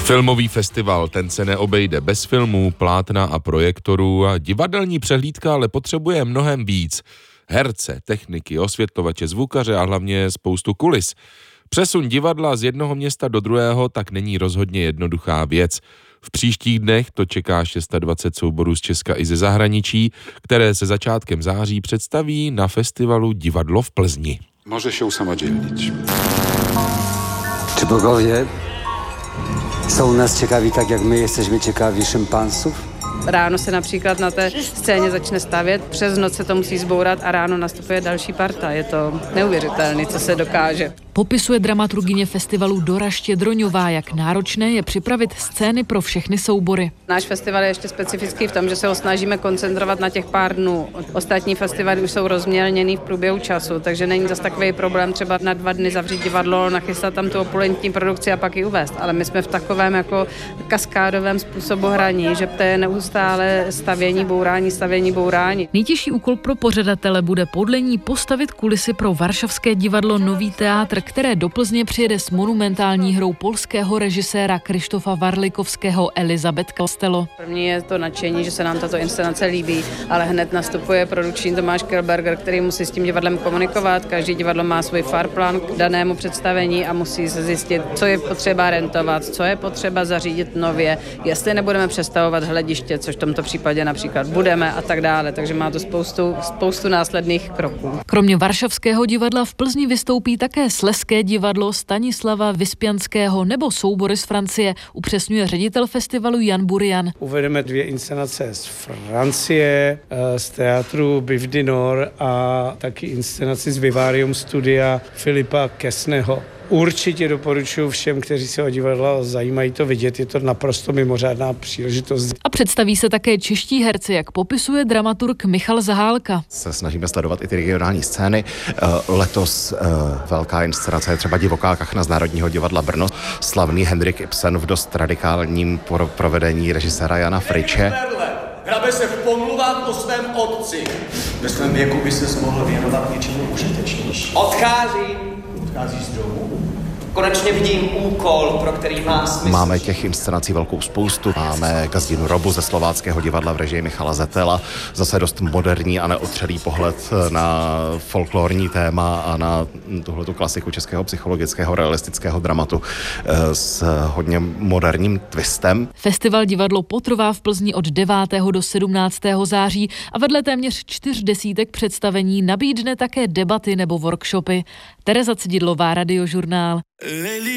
Filmový festival, ten se neobejde bez filmů, plátna a projektorů a divadelní přehlídka ale potřebuje mnohem víc. Herce, techniky, osvětlovače, zvukaře a hlavně spoustu kulis. Přesun divadla z jednoho města do druhého tak není rozhodně jednoduchá věc. V příštích dnech to čeká 620 souborů z Česka i ze zahraničí, které se začátkem září představí na festivalu Divadlo v Plzni. Może się usamodzielnić. Czy bogowie są nas ciekawi tak, jak my jesteśmy ciekawi szympansów? Ráno se například na té scéně začne stavět, přes noc se to musí zbourat a ráno nastupuje další parta. Je to neuvěřitelné, co se dokáže. Popisuje dramaturgyně festivalu Dora Štědroňová, jak náročné je připravit scény pro všechny soubory. Náš festival je ještě specifický v tom, že se ho snažíme koncentrovat na těch pár dnů. Ostatní festivaly už jsou rozmělněný v průběhu času, takže není zas takový problém třeba na 2 dny zavřít divadlo, nachystat tam tu opulentní produkci a pak ji uvést. Ale my jsme v takovém jako kaskádovém způsobu hraní, že to je neustále stavění, bourání. Nejtěžší úkol pro pořadatele bude podle ní postavit kulisy pro varšavské divadlo Nový teátr, které do Plzně přijede s monumentální hrou polského režiséra Krzysztofa Warlikowskiego Elizabeth Costello. První je to nadšení, že se nám tato inscenace líbí, ale hned nastupuje produkční Tomáš Kelberger, který musí s tím divadlem komunikovat. Každý divadlo má svůj farplan k danému představení a musí se zjistit, co je potřeba rentovat, co je potřeba zařídit nově, jestli nebudeme přestavovat hlediště, což v tomto případě například budeme a tak dále. Takže má to spoustu následných kroků. Kromě varšavského divadla v Plzni vystoupí také Slezské divadlo Stanislava Vyspianského nebo soubory z Francie, upřesňuje ředitel festivalu Jan Burian. Uvedeme 2 inscenace z Francie, z teátru Biv du Nord a taky inscenaci z Vivarium studia Filipa Kesneho. Určitě doporučuji všem, kteří se o divadlo zajímají, to vidět, je to naprosto mimořádná příležitost. A představí se také čeští herci, jak popisuje dramaturg Michal Zahálka. Se snažíme sledovat i ty regionální scény. Letos velká inscenace je třeba Divoká kachna z Národního divadla Brno. Slavný Henrik Ibsen v dost radikálním provedení režiséra Jana Friče. Hrabe se v pomluvách o svém otci. Ve svém věku by se mohl věnovat něčemu užitečnější. Odcházíš z domu? Konečně vidím úkol, pro který má smysl. Máme těch inscenací velkou spoustu. Máme Gazdinu Robu ze Slováckého divadla v režii Michala Zetela. Zase dost moderní a neotřelý pohled na folklorní téma a na tuhletu klasiku českého psychologického realistického dramatu s hodně moderním twistem. Festival Divadlo potrvá v Plzni od 9. do 17. září a vedle téměř 40 představení nabídne také debaty nebo workshopy. Tereza Cididlová, Radiožurnál.